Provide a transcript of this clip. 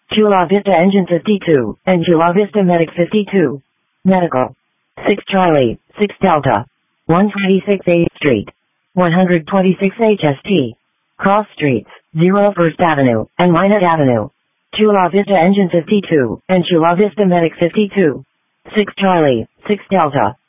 Chula Vista Engine 52, and Chula Vista Medic 52. Medical. 6 Charlie, 6 Delta. 126 8th Street. 126 HST. Cross Streets, 0 First Avenue, and Minot Avenue. Chula Vista Engine 52, and Chula Vista Medic 52. 6 Charlie, 6 Delta.